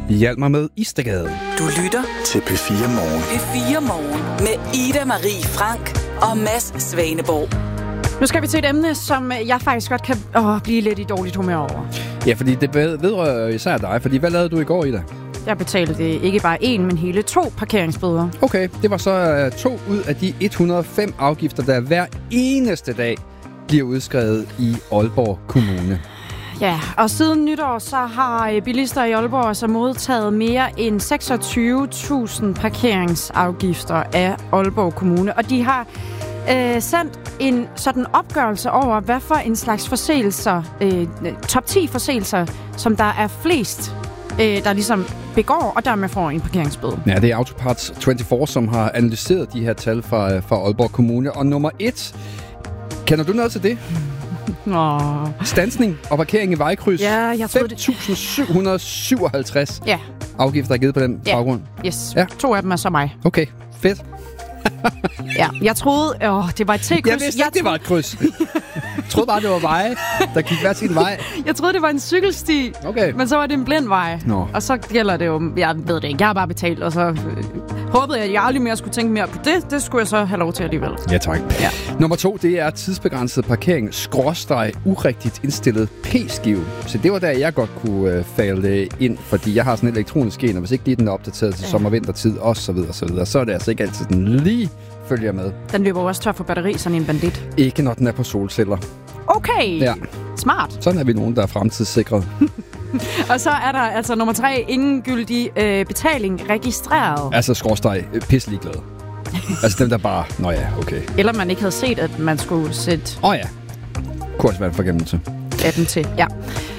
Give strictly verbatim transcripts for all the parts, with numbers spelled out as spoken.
Hjælp mig med Istedgade. Du lytter til P fire Morgen. P fire Morgen med Ida Marie Frank og Mads Svaneborg. Nu skal vi til et emne, som jeg faktisk godt kan åh, blive lidt i dårligt humør over. Ja, fordi det vedrører især dig. Fordi hvad lavede du i går, Ida? Jeg betalte ikke bare én, men hele to parkeringsbøder. Okay, det var så uh, to ud af de et hundrede og fem afgifter, der hver eneste dag bliver udskrevet i Aalborg Kommune. Ja, og siden nytår, så har bilister i Aalborg så modtaget mere end seksogtyve tusind parkeringsafgifter af Aalborg Kommune. Og de har øh, sendt en sådan opgørelse over, hvad for en slags forseelser, øh, top ti forseelser, som der er flest, øh, der ligesom begår, og dermed får en parkeringsbøde. Ja, det er Autoparts fireogtyve, som har analyseret de her tal fra, fra Aalborg Kommune. Og nummer et, kender du noget til det? Nå. Standsning og parkering i vejkryds. Ja, jeg troede fem tusind syv hundrede og syvoghalvtreds ja. afgifter er givet på den ja. baggrund. Yes, ja. To af dem er så mig. Okay, fedt. Ja, jeg troede, åh, det var et T-kryds. Jeg vidste ikke, jeg det var et kryds. Jeg troede bare, det var veje, der gik hver sin vej. Jeg troede, det var en cykelsti, okay. Men så var det en blind vej. Nå. Og så gælder det jo, jeg ved det ikke, jeg har bare betalt, og så øh, håbede jeg, at jeg aldrig mere skulle tænke mere på det. Det skulle jeg så have lov til alligevel. Ja, tak. Ja. Nummer to, det er tidsbegrænset parkering, skråstreg, urigtigt indstillet p-skive. Så det var der, jeg godt kunne øh, falde ind, fordi jeg har sådan en elektronisk en, og hvis ikke lige den er opdateret til ja. sommer-vintertid, og så videre, så videre, så er det altså ikke altid den lige følger med. Den løber også tør for batteri, sådan en bandit. Ikke når den er på solceller. Okay, ja. Smart. Sådan er vi nogen, der er fremtidssikret. Og så er der altså nummer tre, ingen gyldig øh, betaling registreret. Altså skråstreg, pisselig glad. Altså dem, der bare, nå ja, okay. Eller man ikke havde set, at man skulle sætte... Åh oh, ja, kunne også være en forgemmelse. appen til, ja.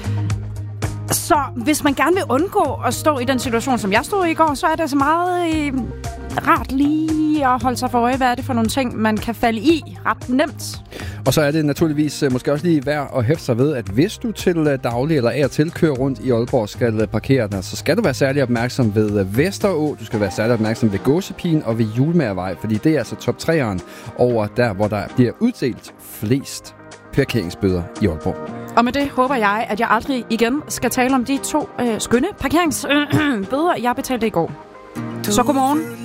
Så hvis man gerne vil undgå at stå i den situation, som jeg stod i går, så er det altså meget øh, rart lige at holde sig for øje, hvad er det for nogle ting, man kan falde i ret nemt. Og så er det naturligvis uh, måske også lige værd at hæfte sig ved, at hvis du til uh, daglig eller af og til kører rundt i Aalborg skal uh, parkere den, så skal du være særlig opmærksom ved uh, Vesterå, du skal være særlig opmærksom ved Gåsepien og ved Julemagervej, fordi det er altså top treeren over der, hvor der bliver uddelt flest parkeringsbøder i Aalborg. Og med det håber jeg, at jeg aldrig igen skal tale om de to øh, skønne parkeringsbøder, jeg betalte i går. Så godmorgen.